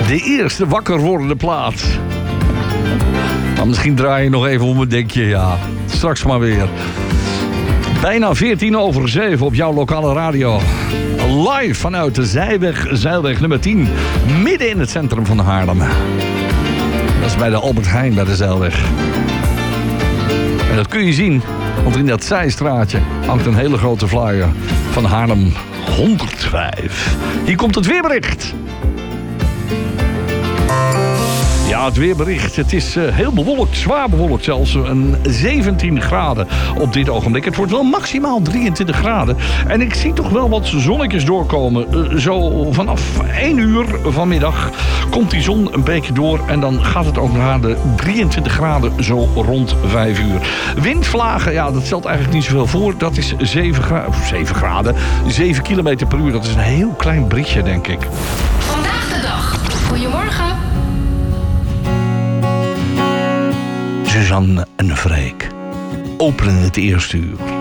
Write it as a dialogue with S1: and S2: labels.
S1: De eerste wakker wordende plaat. Maar misschien draai je nog even om en denk je, ja, straks maar weer. Bijna 7:14 op jouw lokale radio. Live vanuit de Zeilweg nummer 10. Midden in het centrum van Haarlem. Dat is bij de Albert Heijn, bij de Zeilweg. En dat kun je zien, want in dat zijstraatje hangt een hele grote flyer van Haarlem 105. Hier komt het weerbericht. Ja, het weerbericht. Het is heel bewolkt, zwaar bewolkt zelfs. 17 graden op dit ogenblik. Het wordt wel maximaal 23 graden. En ik zie toch wel wat zonnetjes doorkomen. Zo vanaf 1 uur vanmiddag komt die zon een beetje door. En dan gaat het ook naar de 23 graden zo rond 5 uur. Windvlagen, ja, dat stelt eigenlijk niet zoveel voor. Dat is 7 graden. 7 kilometer per uur. Dat is een heel klein britje, denk ik.
S2: Vandaag de dag. Goedemorgen.
S1: Suzanne en Freek openen het eerste uur.